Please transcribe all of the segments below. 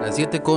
Las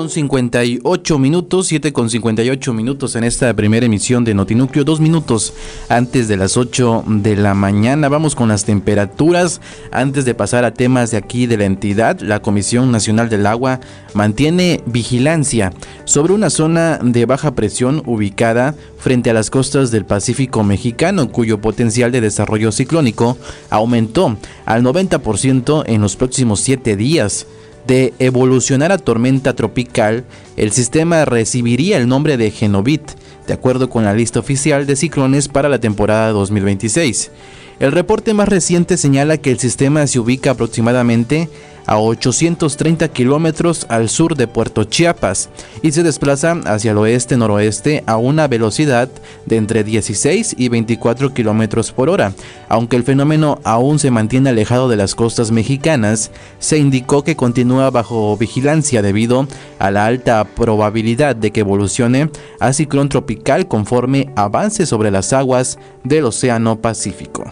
7:58 en esta primera emisión de Notinúcleo, 2 minutos antes de las 8 de la mañana. Vamos con las temperaturas. Antes de pasar a temas de aquí de la entidad, la Comisión Nacional del Agua mantiene vigilancia sobre una zona de baja presión ubicada frente a las costas del Pacífico mexicano, cuyo potencial de desarrollo ciclónico aumentó al 90% en los próximos 7 días. De evolucionar a tormenta tropical, el sistema recibiría el nombre de Genovit, de acuerdo con la lista oficial de ciclones para la temporada 2026. El reporte más reciente señala que el sistema se ubica aproximadamente a 830 kilómetros al sur de Puerto Chiapas y se desplaza hacia el oeste-noroeste a una velocidad de entre 16 y 24 kilómetros por hora. Aunque el fenómeno aún se mantiene alejado de las costas mexicanas, se indicó que continúa bajo vigilancia debido a la alta probabilidad de que evolucione a ciclón tropical conforme avance sobre las aguas del Océano Pacífico.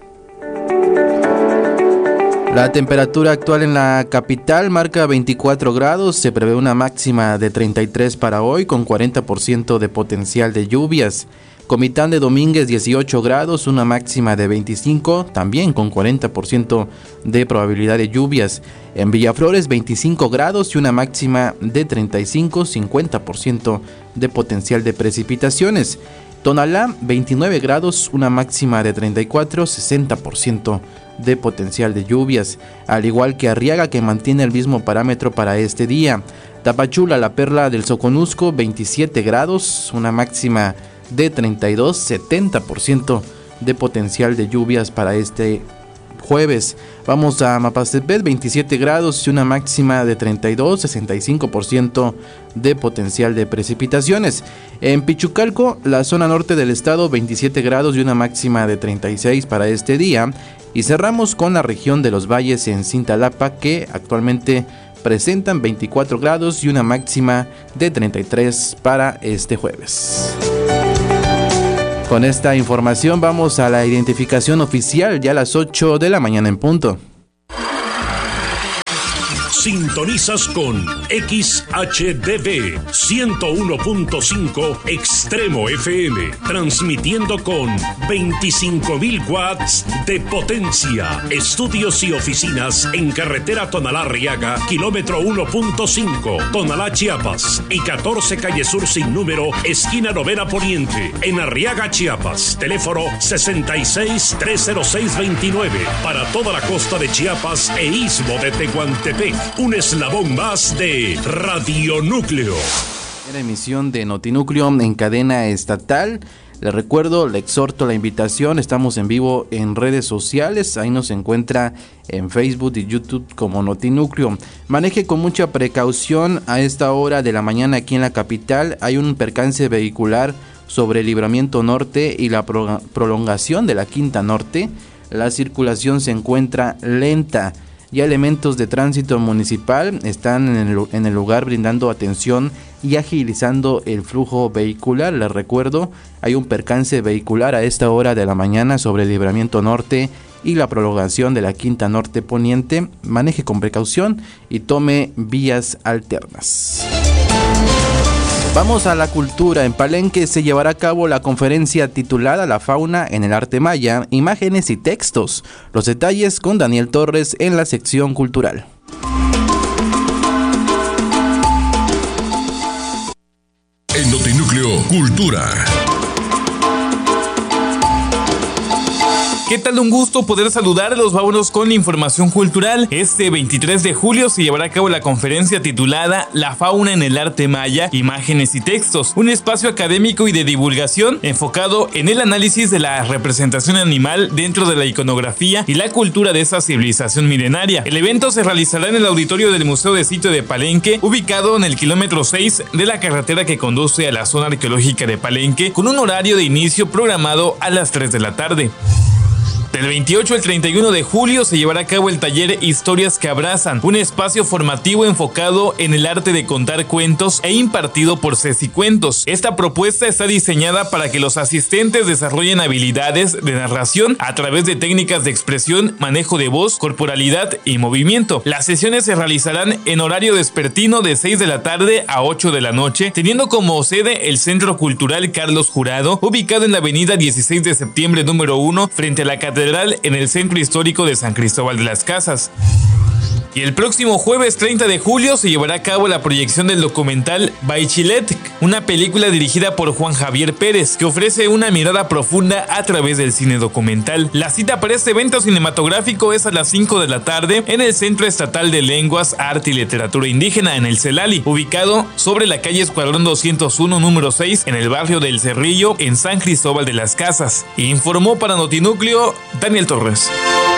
La temperatura actual en la capital marca 24 grados, se prevé una máxima de 33 para hoy con 40% de potencial de lluvias. Comitán de Domínguez 18 grados, una máxima de 25, también con 40% de probabilidad de lluvias. En Villaflores 25 grados y una máxima de 35, 50% de potencial de precipitaciones. Tonalá 29 grados, una máxima de 34, 60% de potencial de lluvias, al igual que Arriaga, que mantiene el mismo parámetro para este día. Tapachula, la perla del Soconusco, 27 grados, una máxima de 32, 70% de potencial de lluvias para este jueves. Vamos a Mapastepec, 27 grados y una máxima de 32, 65% de potencial de precipitaciones. En Pichucalco, la zona norte del estado, 27 grados y una máxima de 36 para este día. Y cerramos con la región de los valles en Cintalapa, que actualmente presentan 24 grados y una máxima de 33 para este jueves. Con esta información vamos a la identificación oficial ya a las 8 de la mañana en punto. Sintonizas con XHDB 101.5 Extremo FM, transmitiendo con 25.000 watts de potencia. Estudios y oficinas en carretera Tonalá-Arriaga, kilómetro 1.5, Tonalá, Chiapas, y 14 calle Sur sin número, esquina Novena Poniente, en Arriaga, Chiapas. Teléfono 66-306-29 para toda la costa de Chiapas e istmo de Tehuantepec. Un eslabón más de Radio Núcleo. La emisión de Notinúcleo en cadena estatal. Le recuerdo, le exhorto la invitación. Estamos en vivo en redes sociales. Ahí nos encuentra en Facebook y YouTube como Notinúcleo. Maneje con mucha precaución a esta hora de la mañana aquí en la capital. Hay un percance vehicular sobre el Libramiento Norte y la prolongación de la Quinta Norte. La circulación se encuentra lenta. Ya elementos de tránsito municipal están en el lugar brindando atención y agilizando el flujo vehicular. Les recuerdo, hay un percance vehicular a esta hora de la mañana sobre el Libramiento Norte y la prolongación de la Quinta Norte Poniente. Maneje con precaución y tome vías alternas. Vamos a la cultura. En Palenque se llevará a cabo la conferencia titulada La fauna en el arte maya, imágenes y textos. Los detalles con Daniel Torres en la sección cultural. En Notinúcleo Cultura. ¿Qué tal? Un gusto poder saludarlos. Vámonos con la información cultural. Este 23 de julio se llevará a cabo la conferencia titulada La fauna en el arte maya, imágenes y textos, un espacio académico y de divulgación enfocado en el análisis de la representación animal dentro de la iconografía y la cultura de esa civilización milenaria. El evento se realizará en el auditorio del Museo de Sitio de Palenque, ubicado en el kilómetro 6 de la carretera que conduce a la zona arqueológica de Palenque, con un horario de inicio programado a las 3 de la tarde. Del 28 al 31 de julio se llevará a cabo el taller Historias que Abrazan, un espacio formativo enfocado en el arte de contar cuentos e impartido por Ceci Cuentos. Esta propuesta está diseñada para que los asistentes desarrollen habilidades de narración a través de técnicas de expresión, manejo de voz, corporalidad y movimiento. Las sesiones se realizarán en horario vespertino de 6 de la tarde a 8 de la noche, teniendo como sede el Centro Cultural Carlos Jurado, ubicado en la avenida 16 de septiembre número 1, frente a la Catedral en el Centro Histórico de San Cristóbal de las Casas. Y el próximo jueves 30 de julio se llevará a cabo la proyección del documental Baichilet, una película dirigida por Juan Javier Pérez, que ofrece una mirada profunda a través del cine documental. La cita para este evento cinematográfico es a las 5 de la tarde en el Centro Estatal de Lenguas, Arte y Literatura Indígena en el Celali, ubicado sobre la calle Escuadrón 201 número 6 en el barrio del Cerrillo en San Cristóbal de las Casas. Informó para Notinúcleo Daniel Torres.